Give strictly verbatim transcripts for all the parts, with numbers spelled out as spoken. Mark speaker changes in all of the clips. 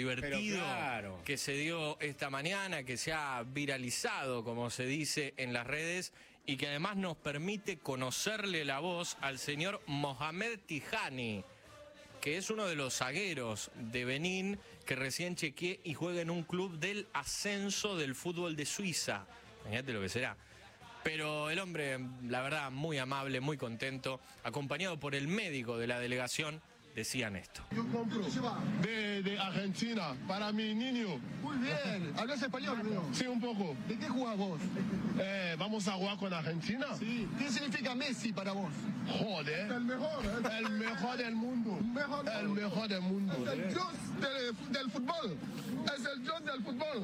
Speaker 1: divertido
Speaker 2: claro.
Speaker 1: que se dio esta mañana, que se ha viralizado, como se dice en las redes, y que además nos permite conocerle la voz al señor Mohamed Tijani, que es uno de los zagueros de Benín, que recién chequeé y juega en un club del ascenso del fútbol de Suiza. Imagínate lo que será. Pero el hombre, la verdad, muy amable, muy contento, acompañado por el médico de la delegación, decían esto.
Speaker 3: Yo compro de, de Argentina para mi niño.
Speaker 4: Muy bien. ¿Hablas español, Leo?
Speaker 3: Sí, un poco.
Speaker 4: ¿De qué jugás vos?
Speaker 3: Eh, ¿Vamos a jugar con Argentina?
Speaker 4: Sí. ¿Qué significa Messi para vos?
Speaker 3: Joder.
Speaker 4: El mejor, ¿eh?
Speaker 3: El mejor del mundo.
Speaker 4: Mejor.
Speaker 3: El mejor del mundo.
Speaker 4: Es el dios del, del fútbol. Es el dios del fútbol.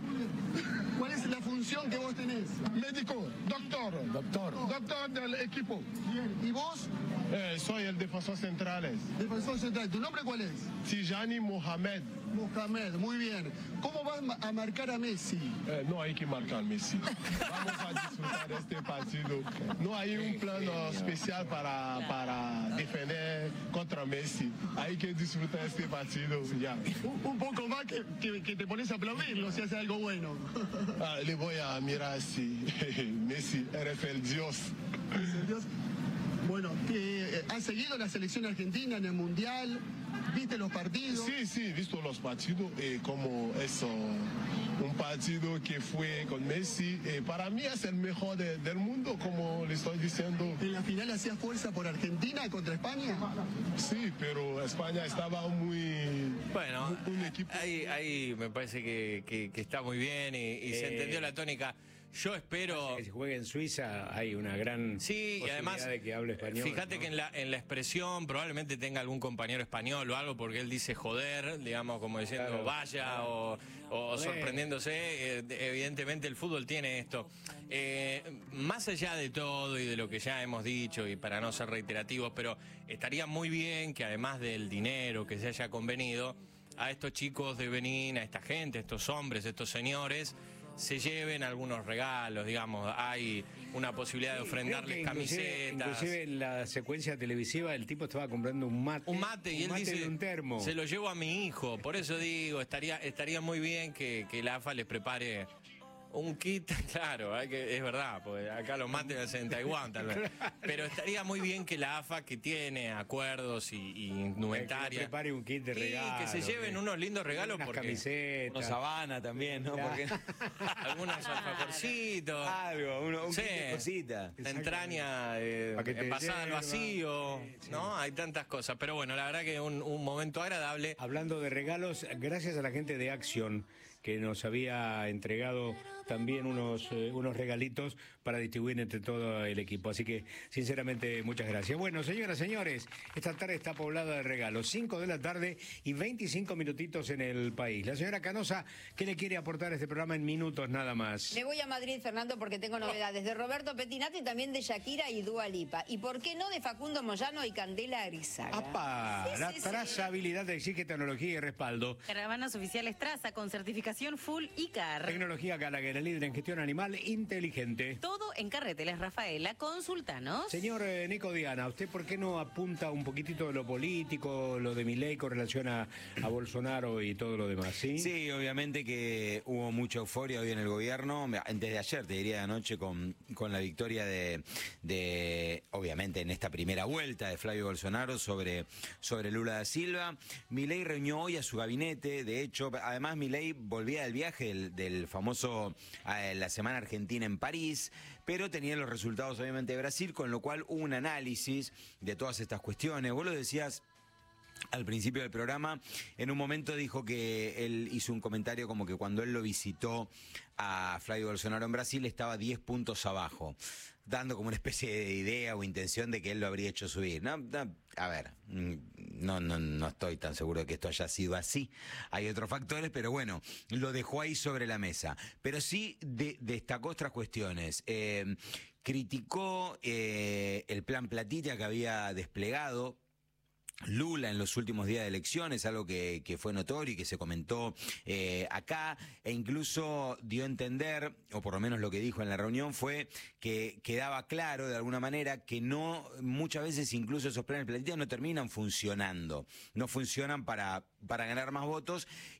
Speaker 4: ¿Cuál es la función que vos tenés?
Speaker 3: Médico, doctor.
Speaker 2: Doctor.
Speaker 3: Doctor del equipo.
Speaker 4: Bien. ¿Y vos?
Speaker 3: Eh, soy el defensor central.
Speaker 4: Defensor central. ¿Tu nombre cuál es?
Speaker 3: Tijani Mohamed.
Speaker 4: Mohamed. Muy bien. ¿Cómo vas a marcar a Messi?
Speaker 3: Eh, no hay que marcar Messi. Vamos a disfrutar de este partido. No hay un plano especial para, para defender contra Messi. Hay que disfrutar de este partido ya.
Speaker 4: Un, un poco más que, que, que te pones a aplaudirlo si hace algo bueno.
Speaker 3: Ah, le voy a mirar así. Messi, eres el dios.
Speaker 4: ¿Es el dios? Bueno, que, ¿has seguido la selección argentina en el Mundial? ¿Viste los partidos?
Speaker 3: Sí, sí, he visto los partidos y como eso, un partido que fue con Messi. Eh, para mí es el mejor de, del mundo, como le estoy diciendo.
Speaker 4: ¿En la final hacías fuerza por Argentina contra España?
Speaker 3: Sí, pero España estaba muy...
Speaker 1: Bueno,
Speaker 3: un, un equipo...
Speaker 1: ahí, ahí me parece que, que, que está muy bien y, y eh, se entendió la tónica. Yo espero...
Speaker 2: Que si juegue en Suiza hay una gran
Speaker 1: sí,
Speaker 2: posibilidad
Speaker 1: y además,
Speaker 2: de que hable español.
Speaker 1: Fíjate, ¿no?, que en la, en la expresión probablemente tenga algún compañero español o algo, porque él dice joder, digamos, como diciendo claro, vaya, claro. o, o sorprendiéndose. Eh, evidentemente el fútbol tiene esto. Eh, más allá de todo y de lo que ya hemos dicho, y para no ser reiterativos, pero estaría muy bien que además del dinero que se haya convenido, a estos chicos de Benín, a esta gente, a estos hombres, a estos señores, se lleven algunos regalos, digamos. Hay una posibilidad de ofrendarles inclusive, camisetas.
Speaker 2: Inclusive en la secuencia televisiva el tipo estaba comprando un mate.
Speaker 1: Un mate, y
Speaker 2: un
Speaker 1: él
Speaker 2: mate
Speaker 1: dice,
Speaker 2: de un termo.
Speaker 1: Se lo llevo a mi hijo. Por eso digo, estaría, estaría muy bien que, que la A F A les prepare un kit, claro, hay que, es verdad, porque acá los mates se hacen en Taiwán tal vez. Pero estaría muy bien que la A F A, que tiene acuerdos y, y indumentaria,
Speaker 2: que prepare un kit de regalos.
Speaker 1: Y que se lleven unos lindos regalos,
Speaker 2: unas
Speaker 1: porque
Speaker 2: camisetas,
Speaker 5: unos Habana también, ¿no?
Speaker 2: Claro.
Speaker 5: Porque...
Speaker 1: algunos alfajorcitos,
Speaker 5: algo, uno, un
Speaker 1: sí,
Speaker 5: kit de cosita.
Speaker 1: La entraña eh, envasada al vacío, sí, sí. ¿no? Hay tantas cosas. Pero bueno, la verdad que un, un momento agradable.
Speaker 2: Hablando de regalos, gracias a la gente de Acción, que nos había entregado también unos, eh, unos regalitos para distribuir entre todo el equipo. Así que, sinceramente, muchas gracias. Bueno, señoras, señores, esta tarde está poblada de regalos. cinco de la tarde y veinticinco minutitos en el país. La señora Canosa, ¿qué le quiere aportar a este programa en minutos nada más?
Speaker 6: Me voy a Madrid, Fernando, porque tengo novedades de Roberto Pettinati y también de Shakira y Dua Lipa. ¿Y por qué no de Facundo Moyano y Candela Arizaga?
Speaker 2: ¡Apa! Sí, la sí, trazabilidad sí. exige tecnología y respaldo.
Speaker 7: Caravanas oficiales Traza con certificación Full I C A R.
Speaker 2: Tecnología Gallagher, líder en gestión animal inteligente.
Speaker 7: Todo en Carreteles Rafaela, consultanos.
Speaker 2: Señor eh, Nico Diana, ¿usted por qué no apunta un poquitito de lo político, lo de Milei con relación a, a Bolsonaro y todo lo demás? Sí,
Speaker 5: sí, obviamente que hubo mucha euforia hoy en el gobierno, desde ayer, te diría de anoche, con, con la victoria de, de, obviamente en esta primera vuelta de Flavio Bolsonaro sobre, sobre Lula da Silva. Milei reunió hoy a su gabinete, de hecho, además Milei volvía del viaje del, del famoso eh, la Semana Argentina en París, pero tenía los resultados obviamente de Brasil, con lo cual hubo un análisis de todas estas cuestiones. Vos lo decías al principio del programa, en un momento dijo que él hizo un comentario como que cuando él lo visitó a Flavio Bolsonaro en Brasil estaba diez puntos abajo, dando como una especie de idea o intención de que él lo habría hecho subir. No, no, a ver, no, no, no estoy tan seguro de que esto haya sido así. Hay otros factores, pero bueno, lo dejó ahí sobre la mesa. Pero sí de, destacó otras cuestiones. Eh, criticó eh, el plan Platilla que había desplegado Lula en los últimos días de elecciones, algo que, que fue notorio y que se comentó eh, acá, e incluso dio a entender, o por lo menos lo que dijo en la reunión, fue que quedaba claro de alguna manera que no, muchas veces incluso esos planes planetistas no terminan funcionando, no funcionan para, para ganar más votos,